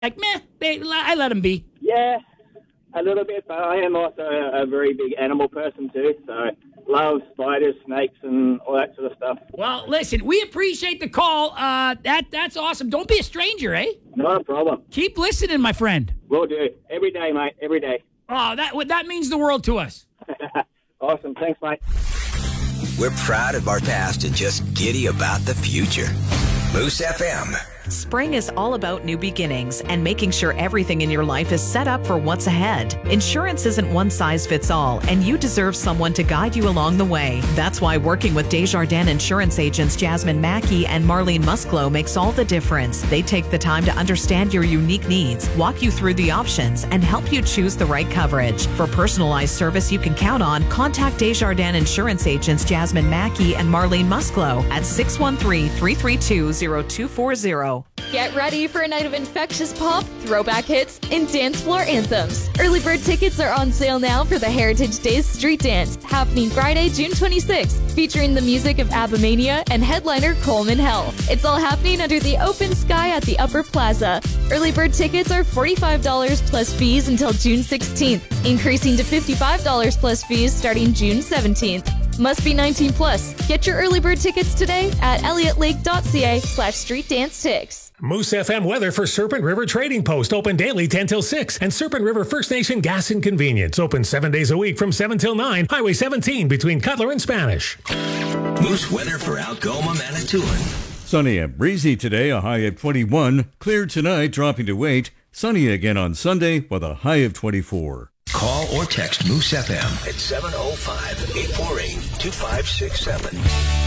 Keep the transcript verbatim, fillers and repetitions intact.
like, meh, they, I let them be. Yeah, a little bit, but I am also a, a very big animal person too, so love spiders, snakes, and all that sort of stuff. Well, listen, we appreciate the call. Uh, that That's awesome. Don't be a stranger, eh? Not a problem. Keep listening, my friend. Will do. Every day, mate, every day. Oh, that that means the world to us. Awesome. Thanks, mate. We're proud of our past and just giddy about the future. Moose F M. Spring is all about new beginnings and making sure everything in your life is set up for what's ahead. Insurance isn't one size fits all, and you deserve someone to guide you along the way. That's why working with Desjardins insurance agents Jasmine Mackey and Marlene Musclo makes all the difference. They take the time to understand your unique needs, walk you through the options, and help you choose the right coverage. For personalized service you can count on, contact Desjardins insurance agents Jasmine Mackey and Marlene Musclo at six one three, three three two, zero two four zero. Get ready for a night of infectious pop, throwback hits, and dance floor anthems. Early bird tickets are on sale now for the Heritage Days Street Dance, happening Friday, June twenty-sixth, featuring the music of Abamania and headliner Coleman Hell. It's all happening under the open sky at the Upper Plaza. Early bird tickets are forty-five dollars plus fees until June sixteenth, increasing to fifty-five dollars plus fees starting June seventeenth. Must be nineteen plus. Get your early bird tickets today at elliotlake.ca slash street dance ticks. Moose F M weather for Serpent River Trading Post, open daily ten till six, and Serpent River First Nation Gas and Convenience, open seven days a week from seven till nine, Highway seventeen between Cutler and Spanish. Moose weather for Algoma, Manitoulin. Sunny and breezy today, a high of twenty-one. Clear tonight, dropping to eight. Sunny again on Sunday with a high of twenty-four. Call or text Moose F M at seven oh five, eight four eight, two five six seven.